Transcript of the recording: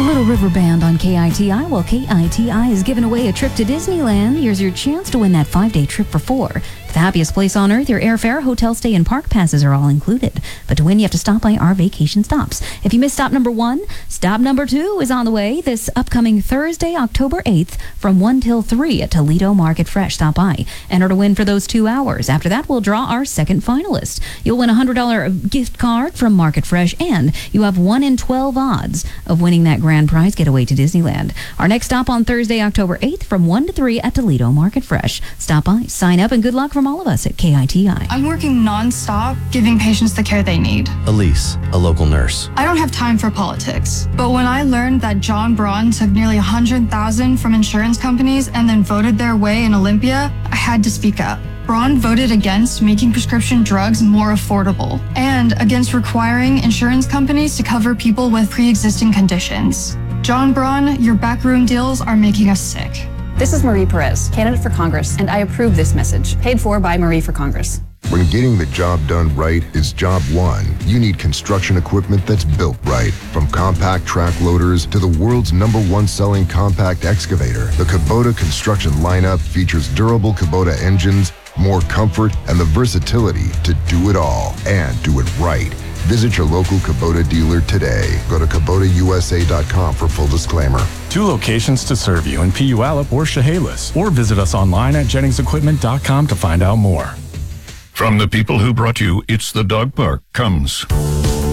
Little River Band on KITI. Well, KITI is giving away a trip to Disneyland. Here's your chance to win that 5-day trip for 4. The happiest place on earth, your airfare, hotel stay, and park passes are all included. But to win, you have to stop by our vacation stops. If you missed stop number 1, stop number 2 is on the way this upcoming Thursday, October 8th from 1 till 3 at Toledo Market Fresh. Stop by. Enter to win for those 2 hours. After that, we'll draw our second finalist. You'll win a $100 gift card from Market Fresh, and you have 1 in 12 odds of winning that grand prize getaway to Disneyland. Our next stop on Thursday, October 8th from 1 to 3 at Toledo Market Fresh. Stop by, sign up, and good luck from all of us at KITI. I'm working non-stop, giving patients the care they need. Elise, a local nurse. I don't have time for politics, but when I learned that John Braun took nearly $100,000 from insurance companies and then voted their way in Olympia, I had to speak up. Braun voted against making prescription drugs more affordable and against requiring insurance companies to cover people with pre-existing conditions. John Braun, your backroom deals are making us sick. This is Marie Perez, candidate for Congress, and I approve this message. Paid for by Marie for Congress. When getting the job done right is job one, you need construction equipment that's built right. From compact track loaders to the world's #1 selling compact excavator, the Kubota construction lineup features durable Kubota engines, more comfort, and the versatility to do it all and do it right. Visit your local Kubota dealer today. Go to KubotaUSA.com for full disclaimer. 2 locations to serve you in Puyallup or Chehalis, or visit us online at JenningsEquipment.com to find out more. From the people who brought you It's the Dog Park comes